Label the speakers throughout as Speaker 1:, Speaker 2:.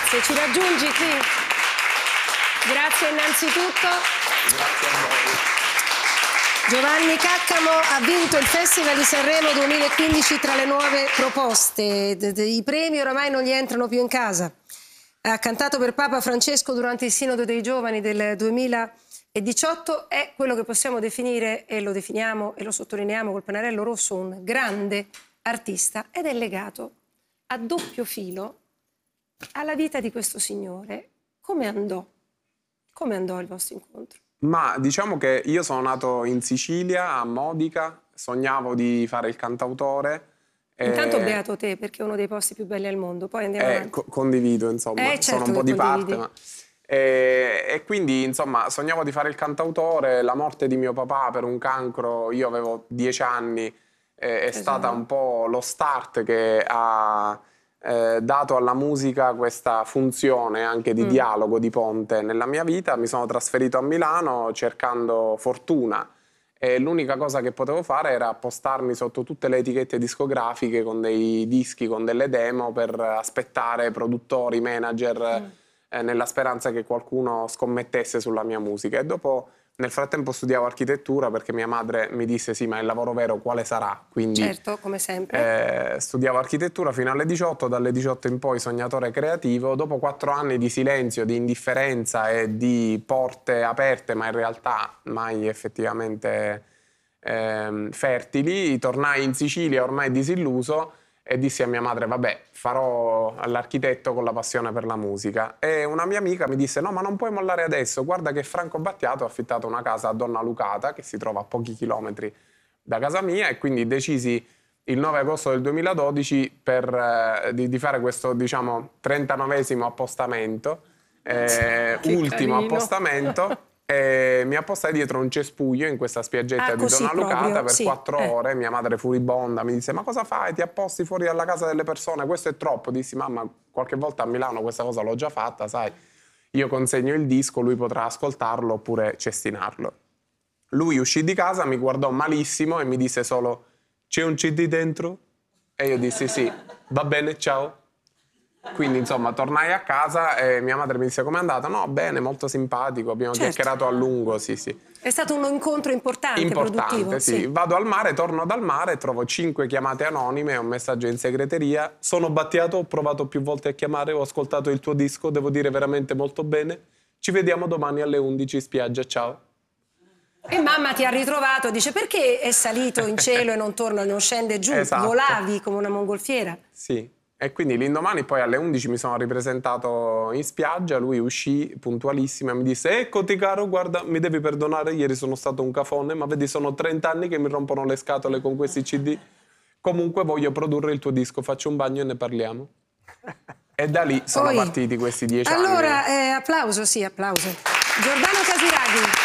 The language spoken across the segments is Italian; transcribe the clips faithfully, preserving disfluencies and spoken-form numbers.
Speaker 1: grazie. Ci raggiungi qui. Grazie innanzitutto.
Speaker 2: Grazie a voi.
Speaker 1: Giovanni Caccamo ha vinto il Festival di Sanremo duemilaquindici tra le nuove proposte. I premi oramai non gli entrano più in casa. Ha cantato per Papa Francesco durante il Sinodo dei Giovani del duemiladiciotto. È quello che possiamo definire, e lo definiamo e lo sottolineiamo col pennarello rosso, un grande artista, ed è legato a doppio filo alla vita di questo signore. Come andò? Come andò il vostro incontro?
Speaker 2: Ma diciamo che io sono nato in Sicilia, a Modica, sognavo di fare il cantautore.
Speaker 1: Intanto
Speaker 2: e...
Speaker 1: beato te, perché è uno dei posti più belli al mondo, poi andiamo
Speaker 2: eh,
Speaker 1: avanti.
Speaker 2: co condivido, insomma,
Speaker 1: Eh, certo
Speaker 2: sono un po' di
Speaker 1: condividi.
Speaker 2: parte, ma... E, e quindi, insomma, sognavo di fare il cantautore. La morte di mio papà per un cancro, io avevo dieci anni, eh, è
Speaker 1: Esatto.
Speaker 2: stata un po' lo start che ha... Eh, dato alla musica questa funzione anche di mm. dialogo, di ponte nella mia vita. Mi sono trasferito a Milano cercando fortuna e l'unica cosa che potevo fare era postarmi sotto tutte le etichette discografiche con dei dischi, con delle demo, per aspettare produttori, manager, mm. eh, nella speranza che qualcuno scommettesse sulla mia musica. E dopo, nel frattempo, studiavo architettura, perché mia madre mi disse sì, ma il lavoro vero quale sarà? Quindi,
Speaker 1: certo, come sempre.
Speaker 2: Eh, studiavo architettura fino alle diciotto, dalle diciotto in poi sognatore creativo. Dopo quattro anni di silenzio, di indifferenza e di porte aperte, ma in realtà mai effettivamente eh, fertili, tornai in Sicilia ormai disilluso e dissi a mia madre: vabbè, farò l'architetto con la passione per la musica. E una mia amica mi disse: no, ma non puoi mollare adesso, guarda che Franco Battiato ha affittato una casa a Donna Lucata, che si trova a pochi chilometri da casa mia. E quindi decisi il nove agosto del duemiladodici per, eh, di, di fare questo, diciamo, trentanovesimo appostamento, eh, ultimo
Speaker 1: carino.
Speaker 2: appostamento. E mi appostai dietro un cespuglio in questa spiaggetta
Speaker 1: ah,
Speaker 2: di Donna Lucata
Speaker 1: proprio,
Speaker 2: per
Speaker 1: sì.
Speaker 2: quattro
Speaker 1: eh.
Speaker 2: ore. Mia madre furibonda mi disse: ma cosa fai? Ti apposti fuori dalla casa delle persone? Questo è troppo. Dissi: mamma, qualche volta a Milano questa cosa l'ho già fatta, sai, io consegno il disco, lui potrà ascoltarlo oppure cestinarlo. Lui uscì di casa, mi guardò malissimo e mi disse solo: c'è un C D dentro? E io dissi sì, va bene, ciao. Quindi, insomma, tornai a casa e mia madre mi disse: com'è andata? No, bene, molto simpatico, abbiamo certo. chiacchierato a lungo, sì, sì.
Speaker 1: È stato un incontro importante,
Speaker 2: Importante,
Speaker 1: produttivo.
Speaker 2: sì. sì. Vado al mare, torno dal mare, trovo cinque chiamate anonime e un messaggio in segreteria. Sono Battiato, ho provato più volte a chiamare, ho ascoltato il tuo disco, devo dire veramente molto bene. Ci vediamo domani alle undici in spiaggia, ciao.
Speaker 1: E mamma ti ha ritrovato, dice: perché è salito in cielo e non torna, non scende giù?
Speaker 2: Esatto.
Speaker 1: Volavi come una mongolfiera.
Speaker 2: Sì. E quindi l'indomani poi alle undici mi sono ripresentato in spiaggia, lui uscì puntualissimo e mi disse: eccoti caro, guarda, mi devi perdonare, ieri sono stato un cafone, ma vedi sono trenta anni che mi rompono le scatole con questi C D, comunque voglio produrre il tuo disco, faccio un bagno e ne parliamo. E da lì sono
Speaker 1: poi,
Speaker 2: partiti questi dieci
Speaker 1: allora,
Speaker 2: anni.
Speaker 1: Allora, eh, applauso, sì, applauso. Giordano Casiraghi.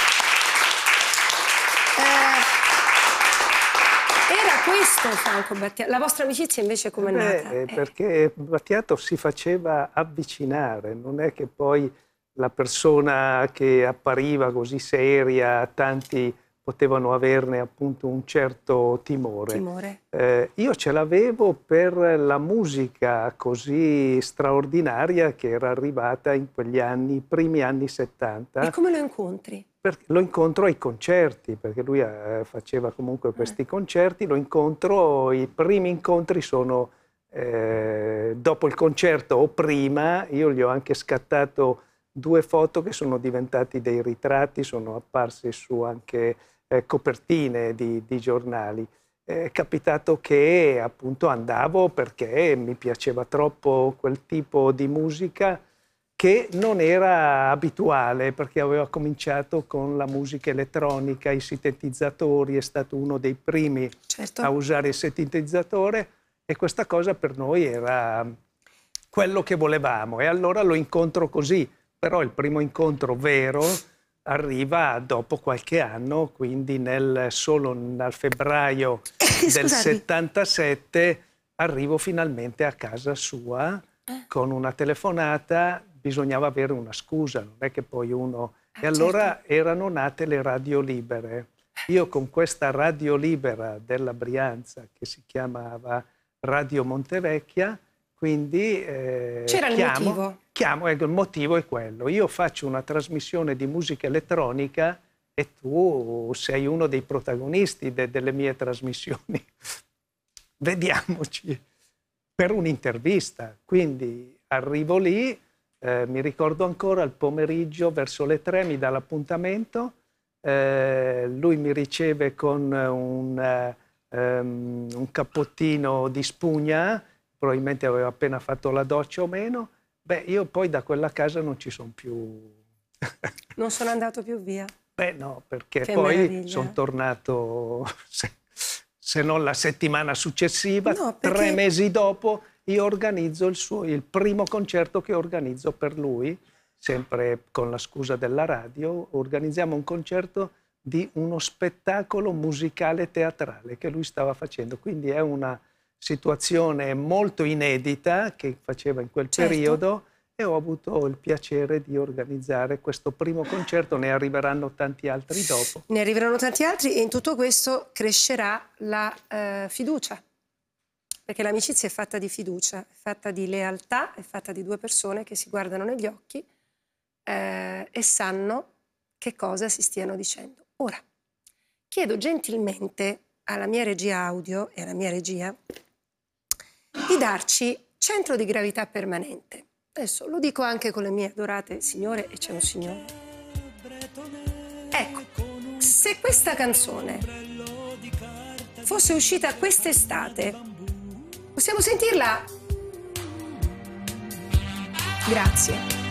Speaker 1: Questo Franco Battiato. La vostra amicizia invece come è nata?
Speaker 3: Beh, perché Battiato si faceva avvicinare, non è che poi la persona che appariva così seria, tanti potevano averne appunto un certo timore.
Speaker 1: Timore.
Speaker 3: Eh, io ce l'avevo per la musica così straordinaria che era arrivata in quegli anni, primi anni settanta.
Speaker 1: E come lo incontri?
Speaker 3: Lo incontro ai concerti, perché lui eh, faceva comunque questi concerti, lo incontro, i primi incontri sono eh, dopo il concerto o prima. Io gli ho anche scattato due foto che sono diventati dei ritratti, sono apparsi su anche eh, copertine di, di giornali. È capitato che appunto andavo perché mi piaceva troppo quel tipo di musica, che non era abituale, perché aveva cominciato con la musica elettronica, i sintetizzatori, è stato uno dei primi
Speaker 1: certo.
Speaker 3: a usare il sintetizzatore, e questa cosa per noi era quello che volevamo. E allora lo incontro così, però il primo incontro vero arriva dopo qualche anno, quindi nel, solo nel febbraio del settantasette arrivo finalmente a casa sua eh. con una telefonata. Bisognava avere una scusa, non è che poi uno... Ah, e allora certo. erano nate le radio libere. Io con questa radio libera della Brianza, che si chiamava Radio Montevecchia, Quindi eh,
Speaker 1: c'era il
Speaker 3: chiamo,
Speaker 1: motivo.
Speaker 3: Chiamo, ecco, il motivo è quello. Io faccio una trasmissione di musica elettronica e tu sei uno dei protagonisti de- delle mie trasmissioni. Vediamoci per un'intervista. Quindi arrivo lì, eh, mi ricordo ancora il pomeriggio verso le tre mi dà l'appuntamento, eh, lui mi riceve con un, eh, um, un cappottino di spugna, probabilmente aveva appena fatto la doccia o meno. Beh, io poi da quella casa non ci sono più.
Speaker 1: Non sono andato più via.
Speaker 3: Beh no, perché
Speaker 1: Che
Speaker 3: poi
Speaker 1: meraviglia.
Speaker 3: sono tornato, se, se non la settimana successiva,
Speaker 1: No, perché-
Speaker 3: tre mesi dopo, io organizzo il, suo, il primo concerto che organizzo per lui, sempre con la scusa della radio, organizziamo un concerto di uno spettacolo musicale teatrale che lui stava facendo. Quindi è una situazione molto inedita che faceva in quel
Speaker 1: Certo.
Speaker 3: periodo, e ho avuto il piacere di organizzare questo primo concerto. Ne arriveranno tanti altri dopo.
Speaker 1: Ne arriveranno tanti altri e in tutto questo crescerà la eh, fiducia, perché l'amicizia è fatta di fiducia, è fatta di lealtà, è fatta di due persone che si guardano negli occhi eh, e sanno che cosa si stiano dicendo. Ora, chiedo gentilmente alla mia regia audio e alla mia regia di darci centro di gravità permanente. Adesso lo dico anche con le mie adorate signore, e c'è un signore. Ecco, se questa canzone fosse uscita quest'estate, possiamo sentirla? Grazie.